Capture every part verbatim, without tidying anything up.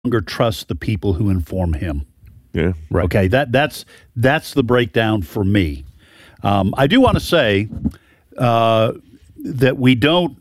longer trust the people who inform him. Yeah, right. Okay, that that's that's the breakdown for me. Um, I do want to say uh, that we don't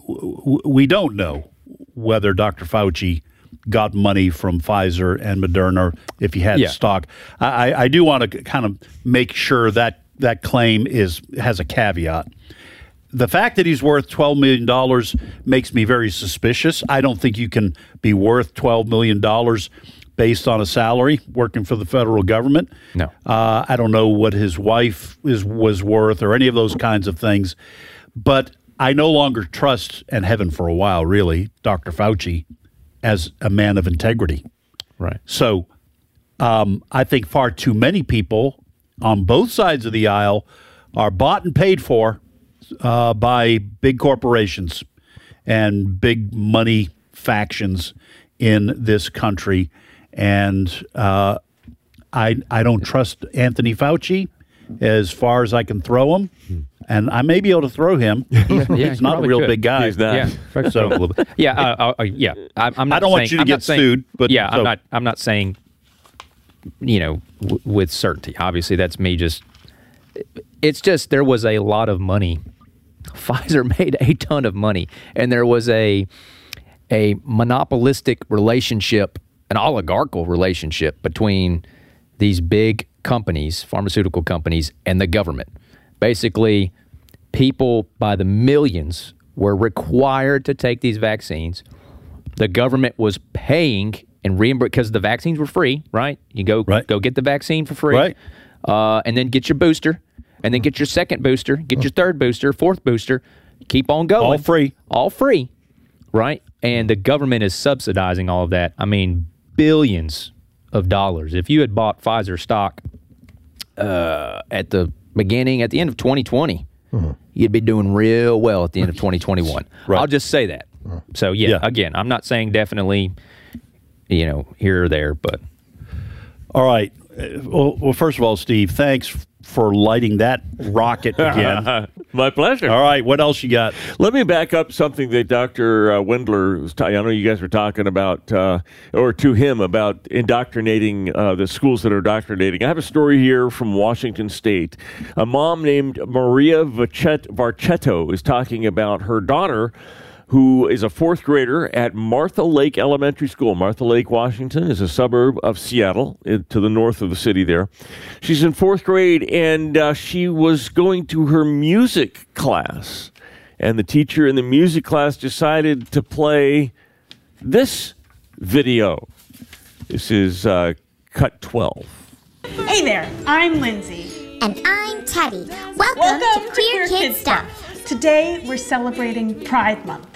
we don't know whether Doctor Fauci got money from Pfizer and Moderna if he had Yeah. stock. I, I do want to kind of make sure that that claim is has a caveat. The fact that he's worth twelve million dollars makes me very suspicious. I don't think you can be worth twelve million dollars based on a salary working for the federal government. No. Uh, I don't know what his wife is was worth or any of those kinds of things. But I no longer trust, and haven't for a while really, Doctor Fauci as a man of integrity. Right. So um, I think far too many people on both sides of the aisle are bought and paid for uh, by big corporations and big money factions in this country. And uh, I I don't trust Anthony Fauci as far as I can throw him. And I may be able to throw him. He's, Yeah, he's you not a probably real could. big guy. He's not. Yeah. So, Yeah, uh, uh, yeah. I, I'm not I don't want saying- you to I'm get not saying- sued, but yeah, so- I'm not. I'm not saying, you know, w- with certainty. Obviously, that's me. Just, it's just there was a lot of money. Pfizer made a ton of money, and there was a a monopolistic relationship, an oligarchical relationship between these big companies, pharmaceutical companies, and the government. Basically, people by the millions were required to take these vaccines. The government was paying and reimbursing because the vaccines were free, right? You go Right. go get the vaccine for free, Right. uh, and then get your booster, and then get your second booster, get your third booster, fourth booster, keep on going. All free. All free, right? And the government is subsidizing all of that. I mean, billions of dollars. If you had bought Pfizer stock uh, at the beginning, at the end of twenty twenty, you'd be doing real well at the end of twenty twenty-one. Right. I'll just say that. So, yeah, Yeah. again, I'm not saying definitely, you know, here or there, but All right. Uh, Well, well, first of all, Steve, thanks for lighting that rocket again. My pleasure. All right. What else you got? Let me back up something that Doctor Uh, Wendler was talking. I know you guys were talking about, uh, or to him, about indoctrinating uh, the schools that are indoctrinating. I have a story here from Washington State. A mom named Maria Varchet- Varchetto is talking about her daughter, who is a fourth grader at Martha Lake Elementary School. Martha Lake, Washington, is a suburb of Seattle, uh, to the north of the city there. She's in fourth grade, and uh, she was going to her music class. And the teacher in the music class decided to play this video. This is uh, cut twelve. Hey there, I'm Lindsay. And I'm Teddy. Welcome, Welcome to Queer Kid Stuff. Today we're celebrating Pride Month.